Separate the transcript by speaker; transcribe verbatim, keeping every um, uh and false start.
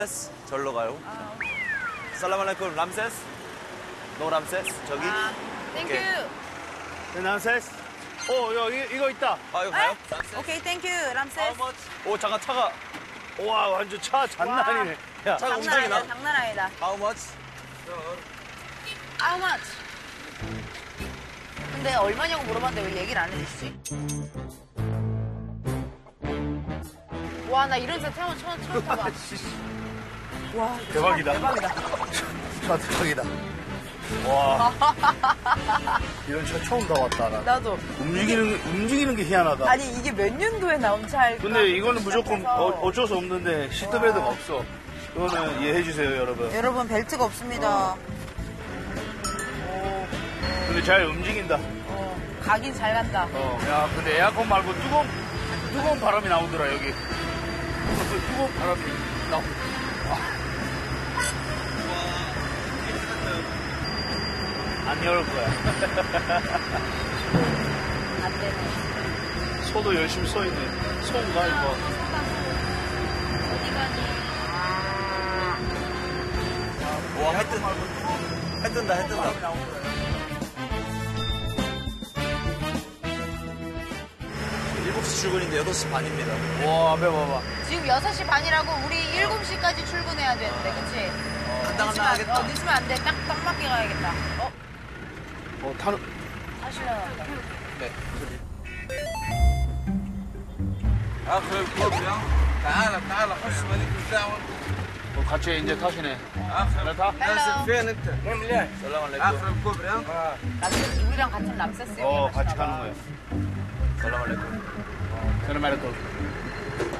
Speaker 1: 절로 가요.
Speaker 2: 아,
Speaker 1: 살라말레쿰 람세스. 노 람세스 저기.
Speaker 2: 아, 땡큐.
Speaker 3: 네, 람세스. 어, 여기 이거 있다.
Speaker 1: 아 이거 가요? 람세스.
Speaker 2: 오케이, 땡큐.
Speaker 1: How
Speaker 2: 람세스.
Speaker 1: much? 오 잠깐 차가.
Speaker 3: 와, 완전 차 장난
Speaker 2: 와.
Speaker 3: 아니네. 야,
Speaker 1: 차가
Speaker 2: 장난
Speaker 1: 움직이나?
Speaker 2: 아니다, 장난 아니다.
Speaker 1: How much?
Speaker 2: How much? 근데 얼마냐고 물어봤는데 왜 얘기를 안 해주시지? 와, 나 이런 차 태어나 처음, 처음 타봐. 와, 이거
Speaker 3: 대박이다.
Speaker 2: 대박이다.
Speaker 3: 차 대박이다. 와. 이런 차 처음 타봤다, 나.
Speaker 2: 나도.
Speaker 3: 움직이는, 움직이는 게 희한하다.
Speaker 2: 아니, 이게 몇 년도에 나온 차일까?
Speaker 3: 근데 이거는 무조건
Speaker 2: 시작해서.
Speaker 3: 어, 어쩔 수 없는데 시트벨트가 없어. 이거는 이해해주세요, 여러분.
Speaker 2: 여러분, 벨트가 없습니다.
Speaker 3: 근데 잘 움직인다.
Speaker 2: 어, 가긴 잘 간다.
Speaker 3: 어, 야, 근데 에어컨 말고 뜨거운, 뜨거운 바람이 나오더라, 여기. 뜨거운 바람이 나오 안 열을 거야.
Speaker 2: 안 되네.
Speaker 3: 소도 열심히 서 있네. 소인가, 이거.
Speaker 2: 어디 가니?
Speaker 1: 와 해 뜬다. 해 뜬다 해 뜬다. 일곱 시 출근인데 여덟 시 반입니다.
Speaker 3: 와, 앞에 봐봐.
Speaker 2: 지금 여섯 시 반이라고 우리 일곱 시까지 출근해야 되는데, 그치?
Speaker 1: 간다 간다
Speaker 2: 늦으면, 안-
Speaker 1: 하겠다.
Speaker 2: 어, 늦으면 안 돼. 딱, 딱 맞게 가야겠다. 어?
Speaker 3: 어, 타는.
Speaker 2: 하시려나?
Speaker 1: 네.
Speaker 4: اخر الكوبري تعال تعال خش مالك الدعوه
Speaker 3: 어, 같이 이제 타시네.
Speaker 4: اخر
Speaker 3: 나 타?
Speaker 4: نازل فين انت؟ من ليه؟
Speaker 1: 살라말레쿰.
Speaker 4: اخر الكوبري ها؟
Speaker 2: 람세스, 우리랑 같은 람세스
Speaker 3: 어,
Speaker 2: 여행
Speaker 3: 같이
Speaker 2: 하시나 봐.
Speaker 3: 가는 거야.
Speaker 1: 살라말레쿰.
Speaker 3: 세르메르토.